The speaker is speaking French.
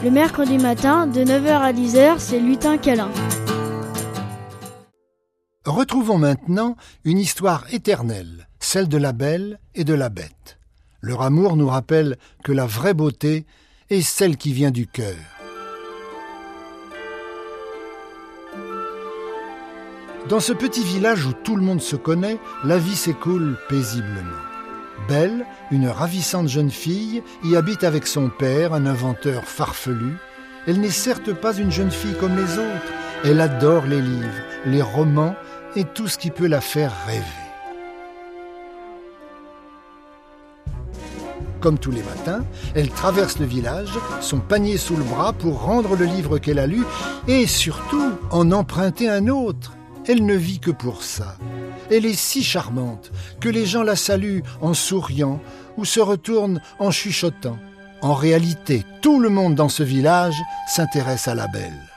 Le mercredi matin, de 9h à 10h, c'est Lutin Câlin. Retrouvons maintenant une histoire éternelle, celle de la Belle et de la Bête. Leur amour nous rappelle que la vraie beauté est celle qui vient du cœur. Dans ce petit village où tout le monde se connaît, la vie s'écoule paisiblement. Belle, une ravissante jeune fille, y habite avec son père, un inventeur farfelu. Elle n'est certes pas une jeune fille comme les autres. Elle adore les livres, les romans et tout ce qui peut la faire rêver. Comme tous les matins, elle traverse le village, son panier sous le bras pour rendre le livre qu'elle a lu et surtout en emprunter un autre. Elle ne vit que pour ça. Elle est si charmante que les gens la saluent en souriant ou se retournent en chuchotant. En réalité, tout le monde dans ce village s'intéresse à la Belle.